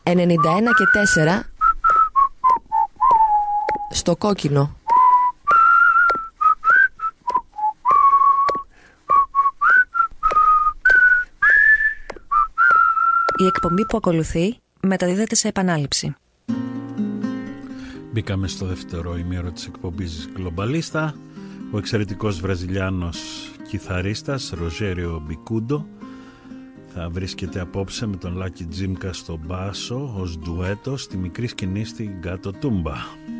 91 και 4 στο κόκκινο. Η εκπομπή που ακολουθεί μεταδίδεται σε επανάληψη. Μπήκαμε στο δεύτερο ημίωρο της εκπομπής Γκλομπαλίστα. Ο εξαιρετικός Βραζιλιάνος κιθαρίστας Ροζέριο Μπικούντο θα βρίσκεται απόψε με τον Λάκη Τζίμκα στο μπάσο ως ντουέτο στη μικρή σκηνή στην Γκάτο Τούμπα.